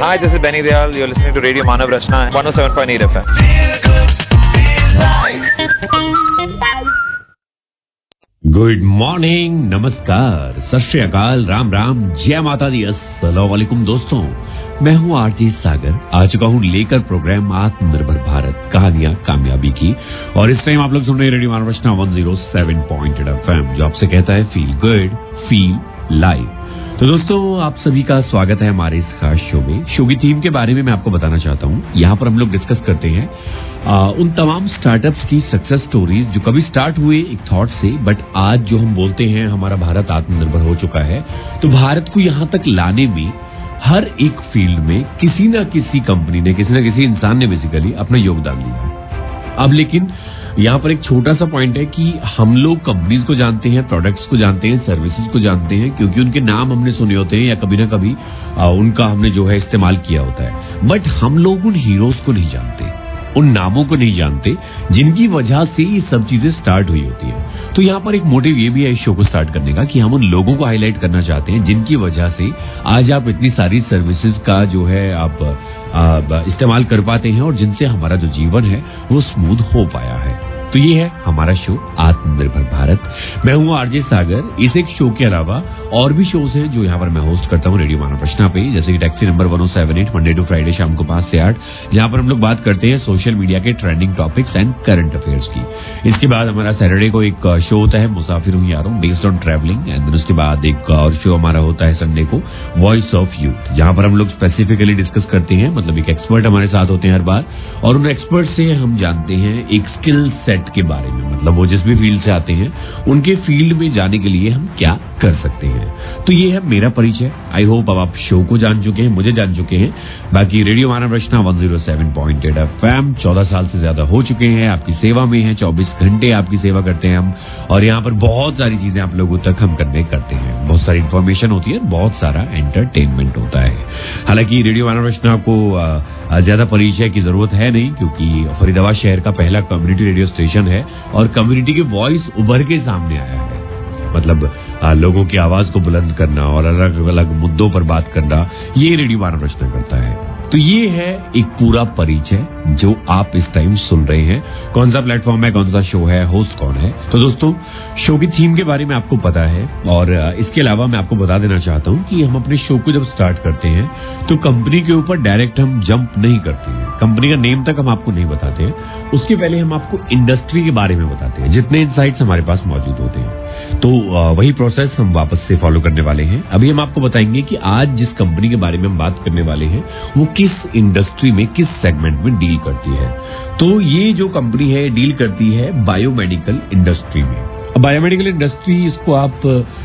Hi, this is Benny Dayal. You're listening to Radio Manav Rachna, 107.8 FM. Good morning, नमस्कार, सत श्री अकाल, राम राम, जय माता दी, अस्सलाम वालेकुम दोस्तों। मैं हूँ आरजे सागर, आ चुका हूँ लेकर प्रोग्राम आत्मनिर्भर भारत, कहानियां कामयाबी की। और इस टाइम आप लोग सुन रहे हैं रेडियो मानव रचना 107.8 FM, जो आपसे कहता है फील गुड, फील लाइव। तो दोस्तों, आप सभी का स्वागत है हमारे इस खास शो में। शो की थीम के बारे में मैं आपको बताना चाहता हूँ। यहाँ पर हम लोग डिस्कस करते हैं उन तमाम स्टार्टअप्स की सक्सेस स्टोरीज जो कभी स्टार्ट हुए एक थॉट से, बट आज जो हम बोलते हैं हमारा भारत आत्मनिर्भर हो चुका है। तो भारत को यहाँ तक लाने में हर एक फील्ड में किसी न किसी कंपनी ने, किसी न किसी इंसान ने बेसिकली अपना योगदान दिया। अब लेकिन यहाँ पर एक छोटा सा पॉइंट है कि हम लोग कंपनीज को जानते हैं, प्रोडक्ट्स को जानते हैं, सर्विसेज को जानते हैं, क्योंकि उनके नाम हमने सुने होते हैं या कभी ना कभी उनका हमने जो है इस्तेमाल किया होता है। बट हम लोग उन हीरोज को नहीं जानते, उन नामों को नहीं जानते जिनकी वजह से ये सब चीजें स्टार्ट हुई होती है। तो यहाँ पर एक मोटिव ये भी है इस शो को स्टार्ट करने का कि हम उन लोगों को हाईलाइट करना चाहते हैं जिनकी वजह से आज आप इतनी सारी सर्विसेज का जो है आप इस्तेमाल कर पाते हैं और जिनसे हमारा जो जीवन है वो स्मूथ हो पाया है। तो ये है हमारा शो आत्मनिर्भर भारत। मैं हूँ आरजे सागर। इस एक शो के अलावा और भी शोज हैं जो यहाँ पर मैं होस्ट करता हूँ रेडियो मानव रचना पे, जैसे कि taxi number 1078 Monday to Friday शाम को 5 से 8, जहाँ पर हम लोग बात करते हैं सोशल मीडिया के trending topics and current affairs की। इसके बाद हमारा सैटरडे को एक शो होता है मुसाफिर हूँ यारों, based on travelling. And then उसके बाद एक और शो हमारा होता है संडे को, वॉइस ऑफ यूथ, जहाँ पर हम लोग स्पेसिफिकली डिस्कस करते हैं, मतलब एक एक्सपर्ट हमारे साथ होते हैं हर बार, और उन एक्सपर्ट से हम जानते हैं एक स्किल सेट के बारे में, मतलब वो जिस भी फील्ड से आते हैं उनके फील्ड में जाने के लिए हम क्या कर सकते हैं। तो ये है मेरा परिचय। आई होप अब आप शो को जान चुके हैं, मुझे जान चुके हैं। बाकी रेडियो मानव रचना 107.8 FM 14 साल से ज्यादा हो चुके हैं, आपकी सेवा में है, 24 घंटे आपकी सेवा करते हैं हम। और यहाँ पर बहुत सारी चीजें आप लोगों तक हम कन्वे करते हैं, बहुत सारी इन्फॉर्मेशन होती है, बहुत सारा एंटरटेनमेंट होता है। हालांकि रेडियो मानव रचना को ज्यादा परिचय की जरूरत है नहीं, क्योंकि फरीदाबाद शहर का पहला कम्युनिटी रेडियो स्टेशन है और कम्युनिटी की वॉइस उभर के सामने आया है। मतलब लोगों की आवाज को बुलंद करना और अलग अलग मुद्दों पर बात करना, ये रेडियो मानव रचना करता है। तो ये है एक पूरा परिचय जो आप इस टाइम सुन रहे हैं। कौन सा प्लेटफॉर्म है, कौन सा शो है, होस्ट कौन है। तो दोस्तों, शो की थीम के बारे में आपको पता है, और इसके अलावा मैं आपको बता देना चाहता हूं कि हम अपने शो को जब स्टार्ट करते हैं तो कंपनी के ऊपर डायरेक्ट हम जंप नहीं करते हैं, कंपनी का नेम तक हम आपको नहीं बताते हैं। उसके पहले हम आपको इंडस्ट्री के बारे में बताते हैं, जितने इनसाइट्स हमारे पास मौजूद होते हैं। तो वही प्रोसेस हम वापस से फॉलो करने वाले हैं। अभी हम आपको बताएंगे कि आज जिस कंपनी के बारे में हम बात करने वाले हैं वो किस इंडस्ट्री में, किस सेगमेंट में डील करती है। तो ये जो कंपनी है डील करती है बायोमेडिकल इंडस्ट्री में। बायोमेडिकल इंडस्ट्री, इसको आप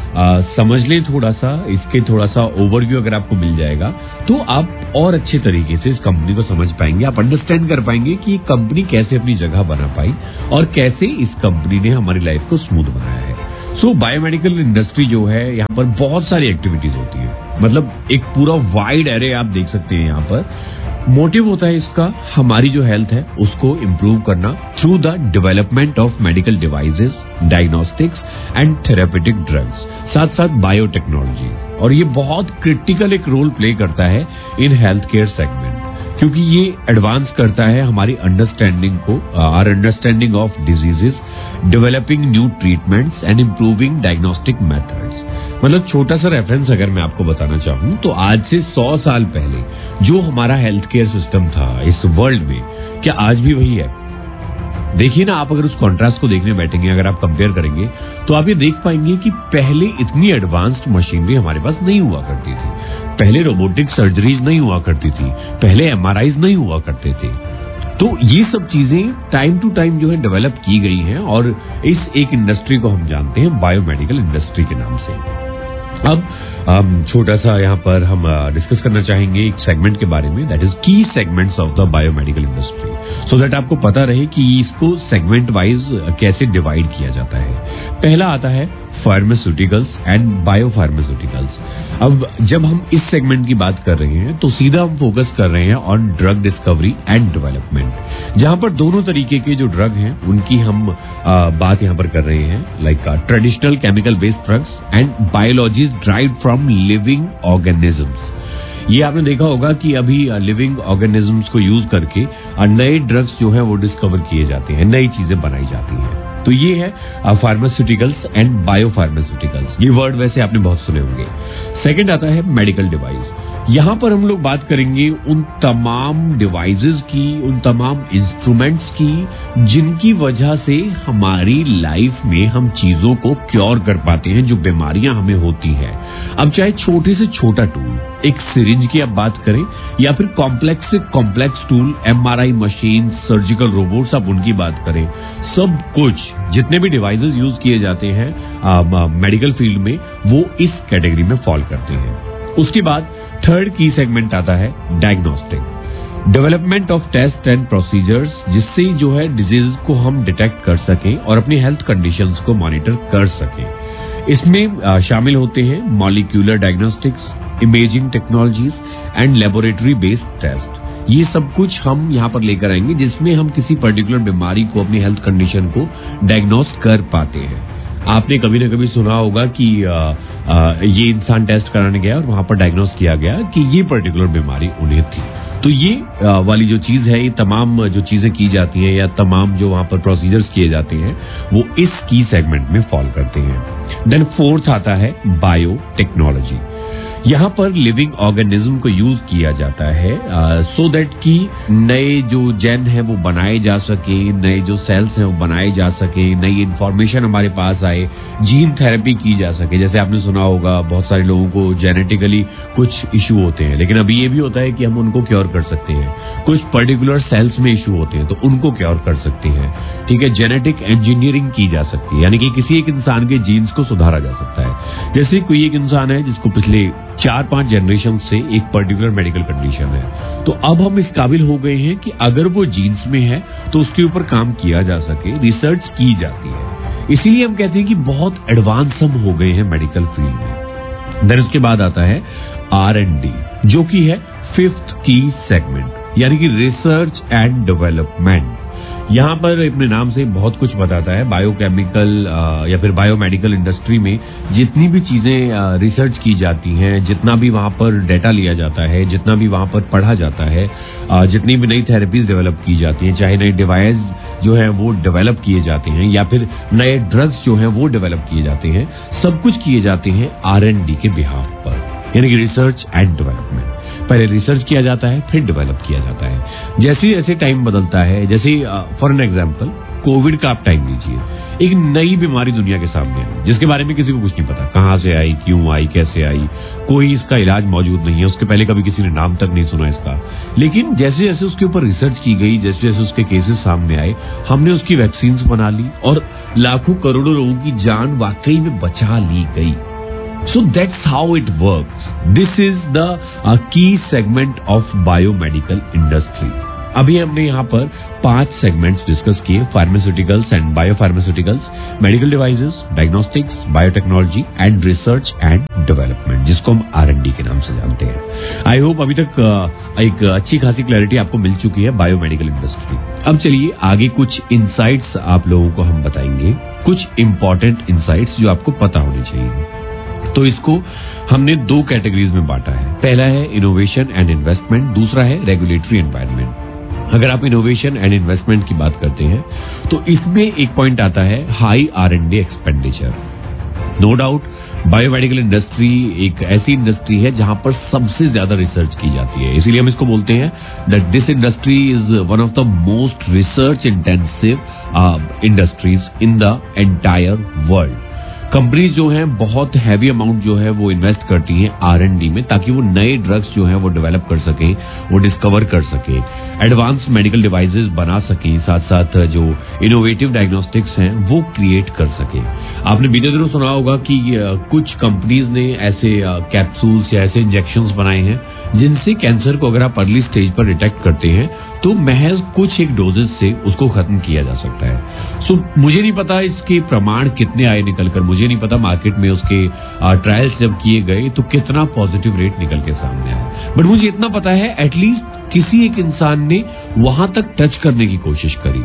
समझ लें थोड़ा सा, इसके थोड़ा सा ओवरव्यू अगर आपको मिल जाएगा तो आप और अच्छे तरीके से इस कंपनी को समझ पाएंगे, आप अंडरस्टैंड कर पाएंगे कि ये कंपनी कैसे अपनी जगह बना पाई और कैसे इस कंपनी ने हमारी लाइफ को स्मूथ बनाया है। सो बायोमेडिकल इंडस्ट्री जो है, यहाँ पर बहुत सारी एक्टिविटीज होती है, मतलब एक पूरा वाइड एरे आप देख सकते हैं। यहाँ पर मोटिव होता है इसका हमारी जो हेल्थ है उसको इम्प्रूव करना through the development of medical devices, diagnostics and therapeutic drugs, साथ साथ बायोटेक्नोलॉजी। और ये बहुत क्रिटिकल एक रोल प्ले करता है इन हेल्थ केयर सेगमेंट, क्योंकि ये एडवांस करता है हमारी अंडरस्टैंडिंग को, our understanding of diseases, developing new treatments and improving diagnostic methods. मतलब छोटा सा रेफरेंस अगर मैं आपको बताना चाहूं तो आज से 100 साल पहले जो हमारा हेल्थ केयर सिस्टम था इस वर्ल्ड में, क्या आज भी वही है? देखिए ना, आप अगर उस कॉन्ट्रास्ट को देखने बैठेंगे, अगर आप कंपेयर करेंगे तो आप ये देख पाएंगे कि पहले इतनी एडवांस्ड मशीनरी हमारे पास नहीं हुआ करती थी, पहले रोबोटिक सर्जरीज नहीं हुआ करती थी, पहले एमआरआईज नहीं हुआ करते थे। तो ये सब चीजें टाइम टू टाइम जो है डेवलप की गई हैं और इस एक इंडस्ट्री को हम जानते हैं बायोमेडिकल इंडस्ट्री के नाम से। अब छोटा सा यहाँ पर हम डिस्कस करना चाहेंगे एक सेगमेंट के बारे में, दैट इज की segments of the biomedical industry, so that आपको पता रहे कि इसको सेगमेंट वाइज कैसे डिवाइड किया जाता है। पहला आता है फार्मास्यूटिकल्स एंड बायोफार्मास्यूटिकल्स। अब जब हम इस सेगमेंट की बात कर रहे हैं तो सीधा हम फोकस कर रहे हैं on drug discovery and development, जहां पर दोनों तरीके के जो ड्रग हैं उनकी हम बात यहां पर कर रहे हैं, like traditional chemical based drugs and बायोलॉजीज derived from living organisms. ये आपने देखा होगा कि अभी लिविंग ऑर्गेनिजम्स को यूज करके नए ड्रग्स जो है वो डिस्कवर किए जाते हैं, नई चीजें बनाई जाती हैं। तो ये है फार्मास्यूटिकल्स एंड बायोफार्मास्यूटिकल्स। ये वर्ड वैसे आपने बहुत सुने होंगे। सेकंड आता है मेडिकल डिवाइस। यहां पर हम लोग बात करेंगे उन तमाम डिवाइसेस की, उन तमाम इंस्ट्रूमेंट्स की जिनकी वजह से हमारी लाइफ में हम चीजों को क्योर कर पाते हैं, जो बीमारियां हमें होती हैं। अब चाहे छोटे से छोटा टूल, एक सिरिंज की आप बात करें, या फिर कॉम्प्लेक्स से complex tool, MRI machine, surgical robots, आप उनकी बात करें, सब कुछ जितने भी डिवाइसेस यूज किए जाते हैं मेडिकल फील्ड में, वो इस कैटेगरी में फॉल करते हैं। उसके बाद थर्ड की सेगमेंट आता है diagnostic. Development of test and procedures, जिससे जो है डिजीज को हम डिटेक्ट कर सकें और अपनी हेल्थ कंडीशंस को मॉनिटर कर सकें। इसमें शामिल होते हैं molecular diagnostics, imaging technologies and laboratory based test. ये सब कुछ हम यहाँ पर लेकर आएंगे, जिसमें हम किसी पर्टिकुलर बीमारी को, अपनी हेल्थ कंडीशन को डायग्नोस कर पाते हैं। आपने कभी ना कभी सुना होगा कि ये इंसान टेस्ट कराने गया और वहां पर डायग्नोस किया गया कि ये पर्टिकुलर बीमारी उन्हें थी। तो ये वाली जो चीज है, ये तमाम जो चीजें की जाती हैं या तमाम जो वहां पर प्रोसीजर्स किए जाते हैं, वो इस की सेगमेंट में फॉल करते हैं। देन फोर्थ आता है बायोटेक्नोलॉजी। यहाँ पर लिविंग ऑर्गेनिज्म को यूज किया जाता है सो दैट कि नए जो जेन है वो बनाए जा सके, नए जो सेल्स हैं वो बनाए जा सके, नई इंफॉर्मेशन हमारे पास आए, जीन थेरेपी की जा सके। जैसे आपने सुना होगा बहुत सारे लोगों को जेनेटिकली कुछ इश्यू होते हैं, लेकिन अभी ये भी होता है कि हम उनको क्योर कर सकते हैं। कुछ पर्टिकुलर सेल्स में इश्यू होते हैं तो उनको क्योर कर सकते हैं। ठीक है, जेनेटिक इंजीनियरिंग की जा सकती है, यानी कि किसी एक इंसान के जीन्स को सुधारा जा सकता है। जैसे कोई एक इंसान है जिसको पिछले 4-5 जनरेशन से एक पर्टिकुलर मेडिकल कंडीशन है, तो अब हम इस काबिल हो गए हैं कि अगर वो जीन्स में है तो उसके ऊपर काम किया जा सके, रिसर्च की जाती है। इसीलिए हम कहते हैं कि बहुत एडवांस हम हो गए हैं मेडिकल फील्ड में। देन उसके बाद आता है R&D, जो कि है फिफ्थ की सेगमेंट, यानी कि रिसर्च एंड डेवलपमेंट। यहाँ पर अपने नाम से बहुत कुछ बताता है। बायोकेमिकल या फिर बायोमेडिकल इंडस्ट्री में जितनी भी चीजें रिसर्च की जाती हैं, जितना भी वहां पर डेटा लिया जाता है, जितना भी वहां पर पढ़ा जाता है, जितनी भी नई थेरेपीज डेवलप की जाती हैं, चाहे नई डिवाइस जो है वो डेवलप किए जाते हैं या फिर नए ड्रग्स जो हैं वो डेवलप किए जाते हैं, सब कुछ किए जाते हैं R&D के बिहाफ पर, यानी कि रिसर्च एंड डेवलपमेंट। पहले रिसर्च किया जाता है, फिर डेवलप किया जाता है। जैसे जैसे टाइम बदलता है, जैसे फॉर एन एग्जांपल कोविड का आप टाइम लीजिए, एक नई बीमारी दुनिया के सामने आई जिसके बारे में किसी को कुछ नहीं पता, कहां से आई, क्यों आई, कैसे आई, कोई इसका इलाज मौजूद नहीं है, उसके पहले कभी किसी ने नाम तक नहीं सुना इसका। लेकिन जैसे जैसे उसके ऊपर रिसर्च की गई, जैसे जैसे उसके केसेस सामने आए, हमने उसकी वैक्सीन्स बना ली और लाखों करोड़ों लोगों की जान वाकई में बचा ली गई। So that's how it works. This is the key segment of biomedical industry. अभी हमने यहाँ पर 5 सेगमेंट्स डिस्कस किए, pharmaceuticals and biopharmaceuticals, medical devices, diagnostics, biotechnology and research and development, जिसको हम R&D के नाम से जानते हैं। आई होप अभी तक एक अच्छी खासी क्लैरिटी आपको मिल चुकी है बायोमेडिकल इंडस्ट्री। अब चलिए आगे कुछ इंसाइट्स आप लोगों को हम बताएंगे, कुछ इंपॉर्टेंट इंसाइट्स जो आपको पता होने चाहिए। तो इसको हमने 2 कैटेगरीज में बांटा है। पहला है इनोवेशन एंड इन्वेस्टमेंट, दूसरा है रेगुलेटरी एनवायरनमेंट। अगर आप इनोवेशन एंड इन्वेस्टमेंट की बात करते हैं तो इसमें एक पॉइंट आता है high R&D expenditure. No doubt biomedical industry एक ऐसी इंडस्ट्री है जहां पर सबसे ज्यादा रिसर्च की जाती है, इसीलिए हम इसको बोलते हैं that this industry is one of the most research intensive industries in the entire world. Companies जो हैं बहुत हैवी अमाउंट जो है वो इन्वेस्ट करती हैं R&D में, ताकि वो नए ड्रग्स जो हैं वो डेवलप कर सकें, वो डिस्कवर कर सकें, एडवांस मेडिकल डिवाइसेस बना सकें, साथ साथ जो इनोवेटिव डायग्नोस्टिक्स हैं वो क्रिएट कर सकें। आपने बीते दिनों सुना होगा कि कुछ कंपनीज ने ऐसे कैप्सूल्स या ऐसे इंजेक्शंस बनाए हैं जिनसे कैंसर को अगर आप अर्ली स्टेज पर डिटेक्ट करते हैं तो महज कुछ एक डोजेस से उसको खत्म किया जा सकता है। सो मुझे नहीं पता इसके प्रमाण कितने आए निकलकर, मुझे नहीं पता मार्केट में उसके ट्रायल्स जब किए गए तो कितना पॉजिटिव रेट निकल के सामने आया, बट मुझे इतना पता है एटलीस्ट किसी एक इंसान ने वहां तक टच करने की कोशिश करी,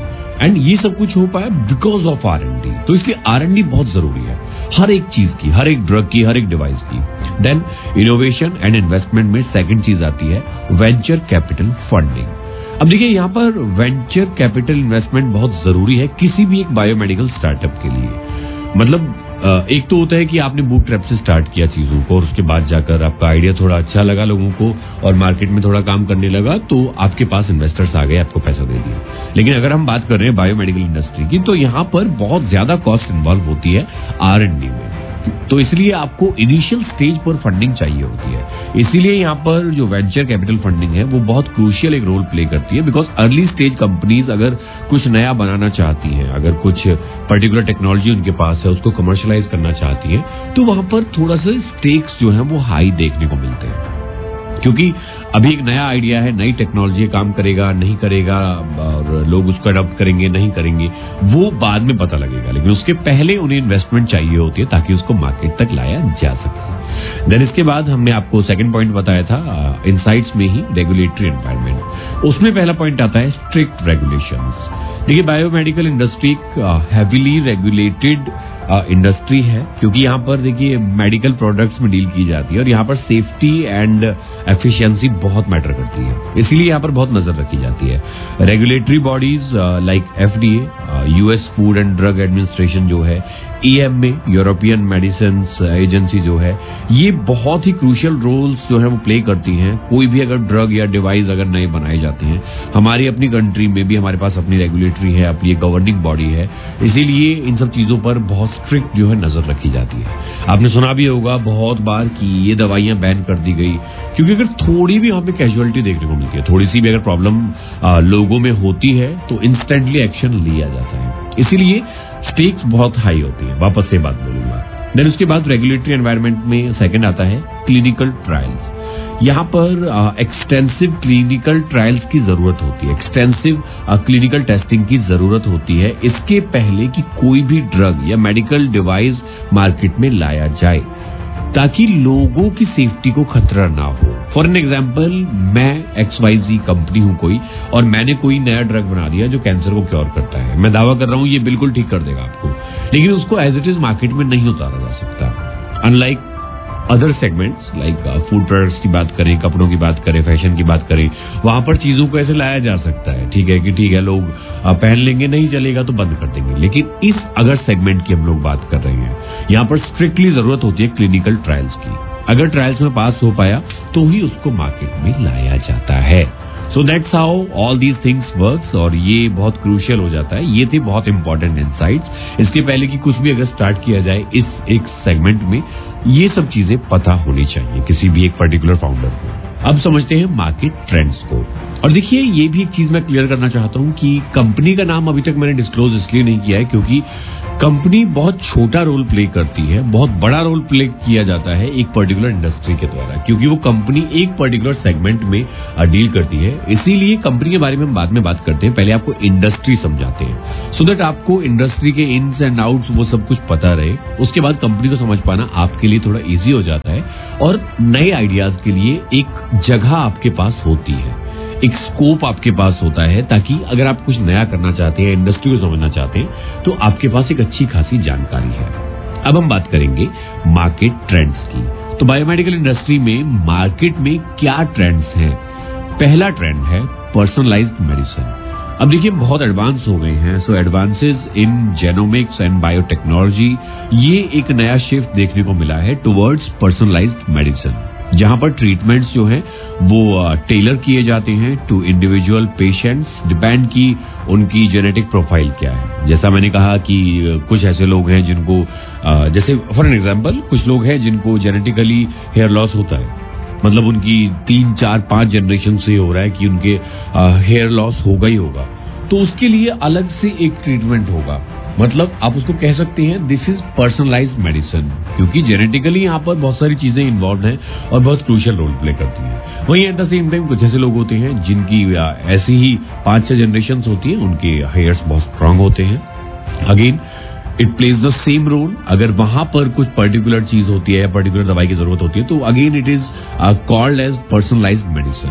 एंड ये सब कुछ हो पाया बिकॉज ऑफ R&D। तो इसलिए R&D बहुत जरूरी है हर एक चीज की, हर एक ड्रग की, हर एक डिवाइस की। देन इनोवेशन एंड इन्वेस्टमेंट में सेकंड चीज आती है वेंचर कैपिटल फंडिंग। अब देखिए यहाँ पर वेंचर कैपिटल इन्वेस्टमेंट बहुत जरूरी है किसी भी एक बायोमेडिकल स्टार्टअप के लिए। मतलब एक तो होता है कि आपने बूट ट्रैप से स्टार्ट किया चीजों को और उसके बाद जाकर आपका आइडिया थोड़ा अच्छा लगा लोगों को और मार्केट में थोड़ा काम करने लगा तो आपके पास इन्वेस्टर्स आ गए, आपको पैसा दे दिया। लेकिन अगर हम बात कर रहे हैं बायोमेडिकल इंडस्ट्री की तो यहाँ पर बहुत ज्यादा कॉस्ट इन्वॉल्व होती है R&D में। तो इसलिए आपको इनिशियल स्टेज पर फंडिंग चाहिए होती है। इसीलिए यहाँ पर जो वेंचर कैपिटल फंडिंग है वो बहुत क्रूशियल एक रोल प्ले करती है। बिकॉज अर्ली स्टेज कंपनीज अगर कुछ नया बनाना चाहती हैं, अगर कुछ पर्टिकुलर टेक्नोलॉजी उनके पास है, उसको कमर्शलाइज करना चाहती हैं, तो वहां पर थोड़ा सा स्टेक्स जो है वो हाई देखने को मिलते हैं। क्योंकि अभी एक नया आइडिया है, नई टेक्नोलॉजी काम करेगा नहीं करेगा और लोग उसको अडॉप्ट करेंगे नहीं करेंगे वो बाद में पता लगेगा। लेकिन उसके पहले उन्हें इन्वेस्टमेंट चाहिए होती है ताकि उसको मार्केट तक लाया जा सके। देन इसके बाद हमने आपको सेकंड पॉइंट बताया था इनसाइट्स में ही रेगुलेटरी एनवायरनमेंट। उसमें पहला पॉइंट आता है स्ट्रिक्ट रेगुलेशंस। देखिए बायोमेडिकल इंडस्ट्री एक हैवीली रेगुलेटेड इंडस्ट्री है क्योंकि यहाँ पर देखिए मेडिकल प्रोडक्ट्स में डील की जाती है और यहाँ पर सेफ्टी एंड एफिशिएंसी बहुत मैटर करती है। इसीलिए यहाँ पर बहुत नजर रखी जाती है। Regulatory bodies like FDA, US food and drug administration जो है, EMA यूरोपियन मेडिसिन एजेंसी जो है, ये बहुत ही क्रूशियल रोल्स जो है वो प्ले करती हैं। कोई भी अगर ड्रग या डिवाइस अगर नए बनाए जाते हैं, हमारी अपनी कंट्री में भी हमारे पास अपनी रेगुलेटरी है, अपनी गवर्निंग बॉडी है। इसीलिए इन सब चीजों पर बहुत स्ट्रिक्ट जो है नजर रखी जाती है। आपने सुना भी होगा बहुत बार कि ये दवाइयां बैन कर दी गई क्योंकि अगर थोड़ी भी वहां पे कैजुअलिटी देखने को मिलती है, थोड़ी सी भी अगर प्रॉब्लम लोगों में होती है तो इंस्टेंटली एक्शन लिया जाता है। इसीलिए स्टेक्स बहुत हाई होती है। वापस से बात बोलूंगा। देन उसके बाद रेगुलेटरी एनवायरनमेंट में सेकंड आता है क्लिनिकल ट्रायल्स। यहाँ पर एक्सटेंसिव क्लिनिकल ट्रायल्स की जरूरत होती है, एक्सटेंसिव क्लिनिकल टेस्टिंग की जरूरत होती है इसके पहले कि कोई भी ड्रग या मेडिकल डिवाइस मार्केट में लाया जाए ताकि लोगों की सेफ्टी को खतरा ना हो। फॉर एन एग्जाम्पल, मैं XYZ कंपनी हूं कोई और मैंने कोई नया ड्रग बना दिया जो कैंसर को क्योर करता है। मैं दावा कर रहा हूं ये बिल्कुल ठीक कर देगा आपको, लेकिन उसको एज इट इज मार्केट में नहीं उतारा जा सकता। Unlike other segments like food products की बात करें, कपड़ों की बात करें, फैशन की बात करें, वहां पर चीजों को ऐसे लाया जा सकता है। ठीक है कि ठीक है लोग पहन लेंगे, नहीं चलेगा तो बंद कर देंगे। लेकिन इस अगर सेगमेंट की हम लोग बात कर रहे हैं, यहाँ पर स्ट्रिक्टली जरूरत होती है क्लिनिकल ट्रायल्स की। अगर ट्रायल्स में पास हो पाया तो ही उसको मार्केट में लाया जाता है। So that's how all these things works और ये बहुत क्रूशियल हो जाता है। ये थे बहुत इंपॉर्टेंट इनसाइट्स। इसके पहले कि कुछ भी अगर स्टार्ट किया जाए इस एक सेगमेंट में, ये सब चीजें पता होनी चाहिए किसी भी एक पर्टिकुलर फाउंडर को। अब समझते हैं मार्केट ट्रेंड्स को। और देखिए ये भी एक चीज मैं क्लियर करना चाहता हूं कि कंपनी का नाम अभी तक मैंने डिस्क्लोज इसलिए नहीं किया है क्योंकि कंपनी बहुत छोटा रोल प्ले करती है, बहुत बड़ा रोल प्ले किया जाता है एक पर्टिकुलर इंडस्ट्री के द्वारा, क्योंकि वो कंपनी एक पर्टिकुलर सेगमेंट में डील करती है। इसीलिए कंपनी के बारे में हम बाद में बात करते हैं, पहले आपको इंडस्ट्री समझाते हैं सो दैट आपको इंडस्ट्री के इन्स एंड आउट्स वो सब कुछ पता रहे। उसके बाद कंपनी को समझ पाना आपके लिए थोड़ा ईजी हो जाता है और नए आइडियाज के लिए एक जगह आपके पास होती है, एक स्कोप आपके पास होता है, ताकि अगर आप कुछ नया करना चाहते हैं, इंडस्ट्री को समझना चाहते हैं, तो आपके पास एक अच्छी खासी जानकारी है। अब हम बात करेंगे मार्केट ट्रेंड्स की। तो बायोमेडिकल इंडस्ट्री में मार्केट में क्या ट्रेंड्स हैं? पहला ट्रेंड है पर्सनलाइज्ड मेडिसिन। अब देखिए बहुत एडवांस हो गए हैं, सो advances in genomics and biotechnology, ये एक नया शिफ्ट देखने को मिला है टुवर्ड्स पर्सनलाइज्ड मेडिसिन, जहां पर ट्रीटमेंट्स जो हैं वो टेलर किए जाते हैं टू इंडिविजुअल पेशेंट्स, डिपेंड की उनकी जेनेटिक प्रोफाइल क्या है। जैसा मैंने कहा कि कुछ ऐसे लोग हैं जिनको जैसे फॉर एन एग्जांपल कुछ लोग हैं जिनको जेनेटिकली हेयर लॉस होता है, मतलब उनकी 3, 4, 5 जनरेशन से हो रहा है कि उनके हेयर लॉस होगा ही होगा, तो उसके लिए अलग से एक ट्रीटमेंट होगा। मतलब आप उसको कह सकते हैं दिस इज पर्सनलाइज्ड मेडिसिन, क्योंकि जेनेटिकली यहाँ पर बहुत सारी चीजें इन्वॉल्व हैं और बहुत क्रूशियल रोल प्ले करती हैं। वहीं एट द सेम टाइम कुछ ऐसे लोग होते हैं जिनकी ऐसी ही 5-6 जनरेशन होती है, उनके हेयर्स बहुत स्ट्रांग होते हैं। Again it plays the same role. अगर वहां पर कुछ पर्टिकुलर चीज होती है या पर्टिकुलर दवाई की जरूरत होती है तो again it is called as personalised medicine.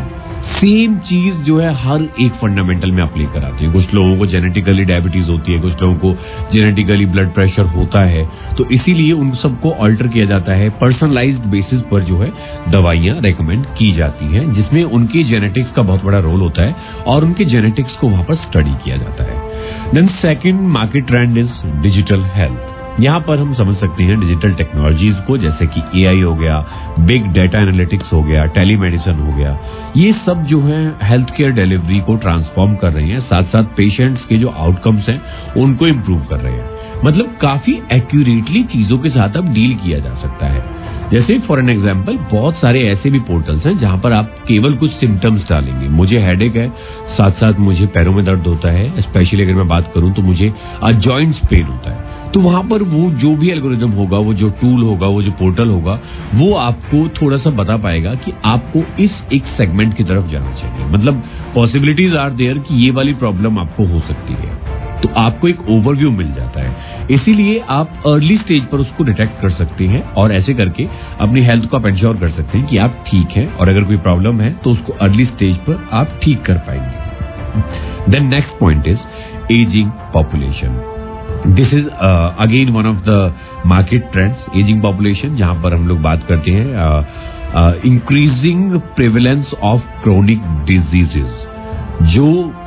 Same चीज जो है हर एक फंडामेंटल में आप लेकर आते हैं। कुछ लोगों को जेनेटिकली डायबिटीज होती है, कुछ लोगों को जेनेटिकली ब्लड प्रेशर होता है, तो इसीलिए उन सबको ऑल्टर किया जाता है। पर्सनलाइज्ड बेसिस पर जो है दवाइयां रेकमेंड की जाती हैं, जिसमें उनकी जेनेटिक्स का बहुत बड़ा रोल होता है और उनके जेनेटिक्स को वहां पर स्टडी किया जाता है। Then second market trend is digital health. यहाँ पर हम समझ सकते हैं डिजिटल टेक्नोलॉजीज को, जैसे कि एआई हो गया, बिग डेटा एनालिटिक्स हो गया, टेलीमेडिसिन हो गया। ये सब जो है हेल्थ केयर डिलीवरी को ट्रांसफॉर्म कर रहे हैं, साथ साथ पेशेंट्स के जो आउटकम्स हैं उनको इम्प्रूव कर रहे हैं। मतलब काफी एक्यूरेटली चीजों के साथ अब डील किया जा सकता है। जैसे फॉर एन एग्जांपल बहुत सारे ऐसे भी पोर्टल्स हैं जहां पर आप केवल कुछ सिम्टम्स डालेंगे। मुझे हेडेक है, साथ साथ मुझे पैरों में दर्द होता है, स्पेशली अगर मैं बात करूं तो मुझे जॉइंट्स पेन होता है। तो वहां पर वो जो भी एल्गोरिदम होगा, वो जो टूल होगा, वो जो पोर्टल होगा, वो आपको थोड़ा सा बता पाएगा कि आपको इस एक सेगमेंट की तरफ जाना चाहिए। मतलब पॉसिबिलिटीज आर देयर कि ये वाली प्रॉब्लम आपको हो सकती है, तो आपको एक ओवरव्यू मिल जाता है। इसीलिए आप अर्ली स्टेज पर उसको डिटेक्ट कर सकते हैं और ऐसे करके अपनी हेल्थ को आप इंश्योर कर सकते हैं कि आप ठीक हैं, और अगर कोई प्रॉब्लम है तो उसको अर्ली स्टेज पर आप ठीक कर पाएंगे। Then next point is ageing population. This is again one of the market trends, ageing population, जहां पर हम लोग बात करते हैं increasing prevalence of chronic diseases. जो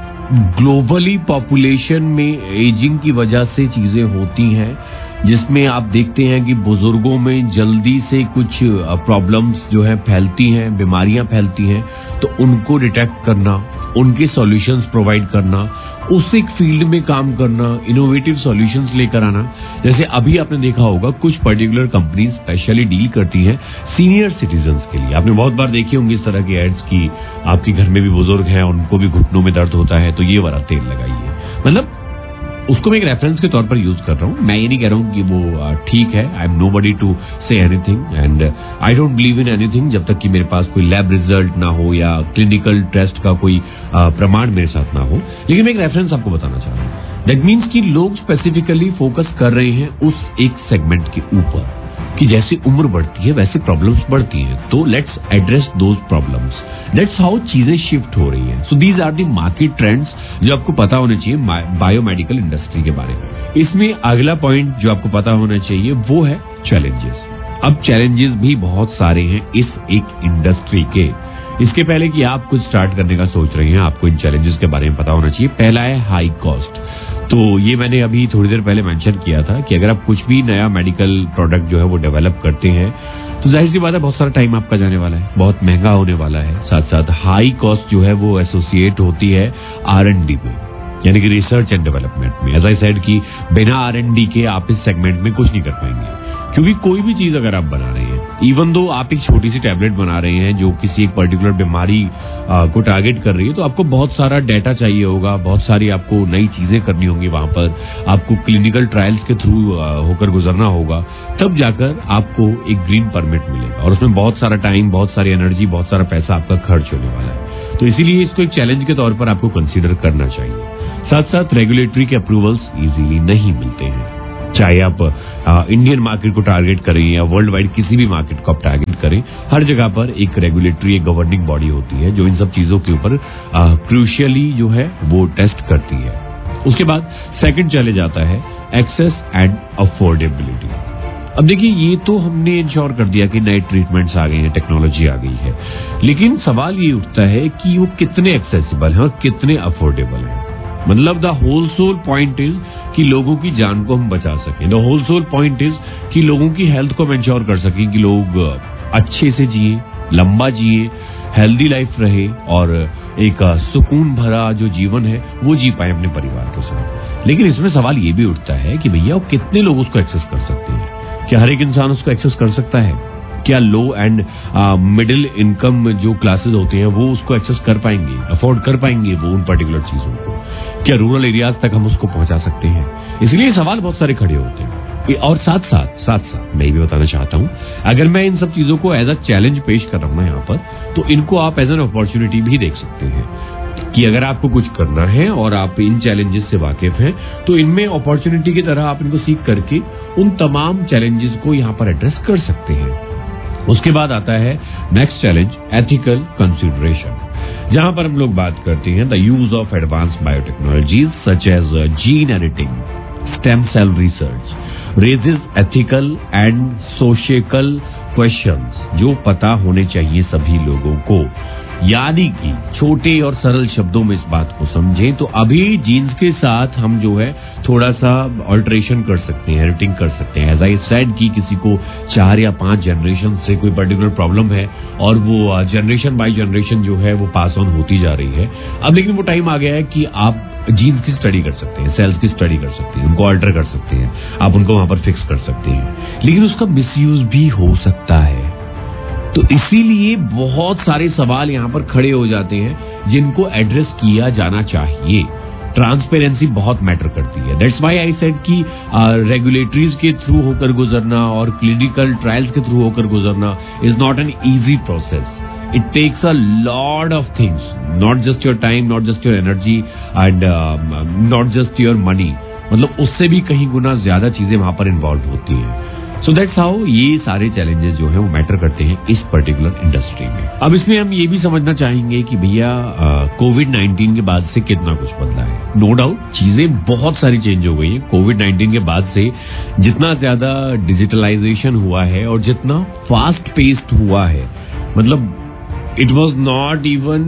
ग्लोबली पॉपुलेशन में एजिंग की वजह से चीजें होती हैं, जिसमें आप देखते हैं कि बुजुर्गों में जल्दी से कुछ प्रॉब्लम्स जो है फैलती हैं, बीमारियां फैलती हैं, तो उनको डिटेक्ट करना, उनके सॉल्यूशंस प्रोवाइड करना, उस एक फील्ड में काम करना, इनोवेटिव सॉल्यूशंस लेकर आना। जैसे अभी आपने देखा होगा कुछ पर्टिकुलर कंपनीज स्पेशली डील करती हैं सीनियर सिटीजन्स के लिए। आपने बहुत बार देखी होंगी इस तरह की एड्स की, आपके घर में भी बुजुर्ग हैं, उनको भी घुटनों में दर्द होता है तो ये वाला तेल लगाइए। मतलब उसको मैं एक रेफरेंस के तौर पर यूज कर रहा हूं। मैं ये नहीं कह रहा हूं कि वो ठीक है। I am nobody to say anything and I don't believe in anything जब तक कि मेरे पास कोई लैब रिजल्ट ना हो या क्लिनिकल टेस्ट का कोई प्रमाण मेरे साथ ना हो। लेकिन मैं एक रेफरेंस आपको बताना चाह रहा हूं। दैट मीन्स कि लोग स्पेसिफिकली फोकस कर रहे हैं उस एक सेगमेंट के ऊपर कि जैसे उम्र बढ़ती है वैसे प्रॉब्लम्स बढ़ती हैं, तो let's address those problems. That's how चीजें शिफ्ट हो रही हैं। So these are the market trends जो आपको पता होने चाहिए बायोमेडिकल इंडस्ट्री के बारे में। इसमें अगला पॉइंट जो आपको पता होना चाहिए वो है चैलेंजेस। अब चैलेंजेस भी बहुत सारे हैं इस एक इंडस्ट्री के। इसके पहले कि आप कुछ स्टार्ट करने का सोच रहे हैं, आपको इन चैलेंजेस के बारे में पता होना चाहिए। पहला है हाई कॉस्ट। तो ये मैंने अभी थोड़ी देर पहले मेंशन किया था कि अगर आप कुछ भी नया मेडिकल प्रोडक्ट जो है वो डेवलप करते हैं तो जाहिर सी बात है बहुत सारा टाइम आपका जाने वाला है, बहुत महंगा होने वाला है। साथ साथ हाई कॉस्ट जो है वो एसोसिएट होती है R&D में, यानी कि रिसर्च एंड डेवलपमेंट में। एज आई सेड कि बिना R&D के आप इस सेगमेंट में कुछ नहीं कर पाएंगे, क्योंकि कोई भी चीज अगर आप बना रहे हैं, इवन दो आप एक छोटी सी टैबलेट बना रहे हैं जो किसी एक पर्टिकुलर बीमारी को टारगेट कर रही है, तो आपको बहुत सारा डेटा चाहिए होगा, बहुत सारी आपको नई चीजें करनी होंगी, वहां पर आपको क्लिनिकल ट्रायल्स के थ्रू होकर गुजरना होगा, तब जाकर आपको एक ग्रीन परमिट मिलेगा। और उसमें बहुत सारा टाइम, बहुत सारी एनर्जी, बहुत सारा पैसा आपका खर्च होने वाला है। तो इसीलिए इसको एक चैलेंज के तौर पर आपको कंसीडर करना चाहिए। साथ साथ रेगुलेटरी के अप्रूवल्स इजीली नहीं मिलते हैं, चाहे आप इंडियन मार्केट को टारगेट करें या वर्ल्ड वाइड किसी भी मार्केट को आप टारगेट करें, हर जगह पर एक रेगुलेटरी, एक गवर्निंग बॉडी होती है जो इन सब चीजों के ऊपर क्रूशियली जो है वो टेस्ट करती है। उसके बाद सेकंड चैलेंज आता है एक्सेस एंड अफोर्डेबिलिटी। अब देखिए, ये तो हमने इंश्योर कर दिया कि नए ट्रीटमेंट्स आ गए हैं, टेक्नोलॉजी आ गई है, लेकिन सवाल ये उठता है कि वो कितने एक्सेसिबल हैं और कितने अफोर्डेबल हैं। मतलब the whole soul point is कि लोगों की जान को हम बचा सकें। The whole soul point is कि लोगों की हेल्थ को हम इंश्योर कर सकें कि लोग अच्छे से जिए, लंबा जिए, हेल्दी लाइफ रहे और एक सुकून भरा जो जीवन है वो जी पाए अपने परिवार के साथ। लेकिन इसमें सवाल ये भी उठता है कि भैया वो कितने लोग उसको एक्सेस कर सकते हैं? क्या हर एक इंसान उसको एक्सेस कर सकता है? क्या लो एंड मिडिल इनकम जो क्लासेस होते हैं वो उसको एक्सेस कर पाएंगे, अफोर्ड कर पाएंगे वो उन पर्टिकुलर चीजों को? क्या रूरल एरियाज तक हम उसको पहुंचा सकते हैं? इसलिए सवाल बहुत सारे खड़े होते हैं। और साथ साथ मैं ये भी बताना चाहता हूं, अगर मैं इन सब चीजों को एज अ चैलेंज पेश कर रहा हूं ना यहाँ पर, तो इनको आप एज एन अपॉर्चुनिटी भी देख सकते हैं कि अगर आपको कुछ करना है और आप इन चैलेंजेस से वाकिफ हैं, तो इनमें अपॉर्चुनिटी की तरह आप इनको सीख करके उन तमाम चैलेंजेस को यहाँ पर एड्रेस कर सकते हैं। उसके बाद आता है नेक्स्ट चैलेंज, एथिकल कंसिडरेशन। जहां पर हम लोग बात करते हैं the use of advance biotechnologies such as gene editing, stem cell research raises ethical and social questions जो पता होने चाहिए सभी लोगों को। यानी कि छोटे और सरल शब्दों में इस बात को समझें तो अभी जीन्स के साथ हम जो है थोड़ा सा ऑल्टरेशन कर सकते हैं, एडिटिंग कर सकते हैं। एज आई सेड कि किसी को 4 या 5 जनरेशन से कोई पर्टिकुलर प्रॉब्लम है और वो जनरेशन बाय जनरेशन जो है वो पास ऑन होती जा रही है। अब लेकिन वो टाइम आ गया है कि आप जीन्स की स्टडी कर सकते हैं, सेल्स की स्टडी कर सकते हैं, उनको अल्टर कर सकते हैं, आप उनको वहां पर फिक्स कर सकते हैं, लेकिन उसका मिसयूज भी हो सकता है। तो इसीलिए बहुत सारे सवाल यहां पर खड़े हो जाते हैं जिनको एड्रेस किया जाना चाहिए। ट्रांसपेरेंसी बहुत मैटर करती है। दैट्स व्हाई आई सेड कि रेगुलेटरीज के थ्रू होकर गुजरना और क्लिनिकल ट्रायल्स के थ्रू होकर गुजरना is not an easy process. It takes a lot of things, not just your time, not just your energy and not just your money. मतलब उससे भी कहीं गुना ज्यादा चीजें वहां पर इन्वॉल्व होती हैं। सो दैट्स हाउ ये सारे चैलेंजेस जो है वो मैटर करते हैं इस पर्टिकुलर इंडस्ट्री में। अब इसमें हम ये भी समझना चाहेंगे कि भैया कोविड-19 के बाद से कितना कुछ बदला है। नो डाउट चीजें बहुत सारी चेंज हो गई हैं। कोविड-19 के बाद से जितना ज्यादा डिजिटलाइजेशन हुआ है और जितना फास्ट पेस्ड हुआ है, मतलब it was not even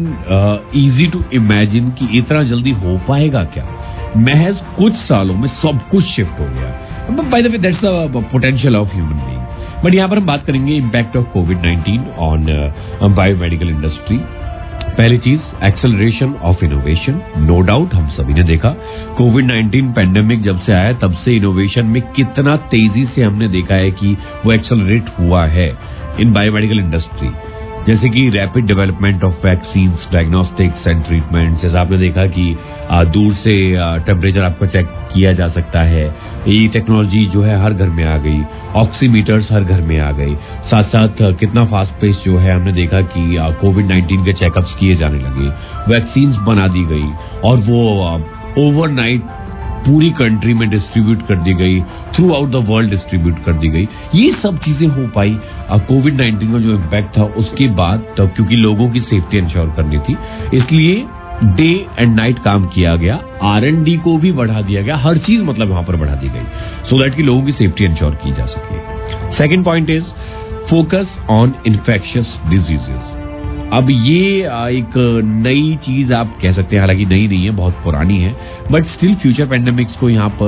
easy to imagine कि इतना जल्दी हो पाएगा क्या। महज कुछ सालों में सब कुछ शिफ्ट हो गया। By the way that's the potential of human beings. But यहां पर हम बात करेंगे impact of covid on biomedical industry. पहली चीज acceleration of innovation. No doubt हम सभी ने देखा कोविड-19 पेंडेमिक जब से आया तब से इनोवेशन में कितना तेजी से हमने देखा है कि वो एक्सेलरेट हुआ है इन बायोमेडिकल इंडस्ट्री। जैसे कि rapid development of vaccines, diagnostics and treatments. जैसे आपने देखा कि दूर से टेम्परेचर आपका चेक किया जा सकता है। ये टेक्नोलॉजी जो है हर घर में आ गई। ऑक्सीमीटर्स हर घर में आ गई। साथ साथ कितना फास्ट पेस जो है हमने देखा कि कोविड-19 के चेकअप्स किए जाने लगे, वैक्सीन्स बना दी गई और वो ओवरनाइट पूरी कंट्री में डिस्ट्रीब्यूट कर दी गई, through out the world distribute कर दी गई। ये सब चीजें हो पाई कोविड-19 का जो इम्पैक्ट था उसके बाद, तब क्योंकि लोगों की सेफ्टी इंश्योर करनी थी इसलिए डे एंड नाइट काम किया गया। R&D को भी बढ़ा दिया गया, हर चीज मतलब वहां पर बढ़ा दी गई सो दैट कि लोगों की सेफ्टी इंश्योर की जा सके। Second point is focus on infectious diseases. अब ये एक नई चीज आप कह सकते हैं, हालांकि नई नहीं है, बहुत पुरानी है, बट स्टिल फ्यूचर पेंडेमिक्स को यहाँ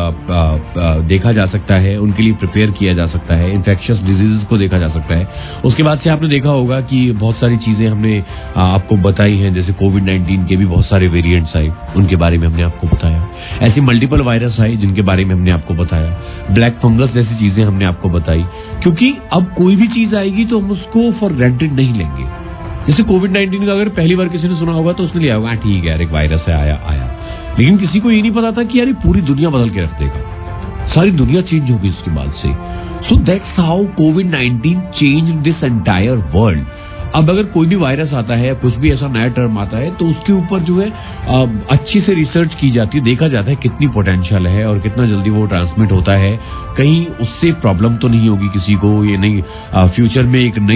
पर देखा जा सकता है, उनके लिए प्रिपेयर किया जा सकता है, इन्फेक्शियस डिजीजेस को देखा जा सकता है। उसके बाद से आपने देखा होगा कि बहुत सारी चीजें हमने आपको बताई हैं, जैसे कोविड-19 के भी बहुत सारे वेरिएंट्स आए, उनके बारे में हमने आपको बताया। ऐसी मल्टीपल वायरस आए जिनके बारे में हमने आपको बताया। ब्लैक फंगस जैसी चीजें हमने आपको बताई, क्योंकि अब कोई भी चीज आएगी तो हम उसको फॉर ग्रांटेड नहीं लेंगे। जैसे कोविड-19 का अगर पहली बार किसी ने सुना होगा तो उसने लिया होगा ठीक है यार एक वायरस है, आया, लेकिन किसी को ये नहीं पता था कि यार ये पूरी दुनिया बदल के रख देगा, सारी दुनिया चेंज होगी उसके बाद से। So that's how covid change this entire world. अब अगर कोई भी वायरस आता है, कुछ भी ऐसा नया टर्म आता है, तो उसके ऊपर जो है अच्छी से रिसर्च की जाती है, देखा जाता है कितनी पोटेंशियल है और कितना जल्दी वो ट्रांसमिट होता है, कहीं उससे प्रॉब्लम तो नहीं होगी किसी को, ये नहीं फ्यूचर में एक नई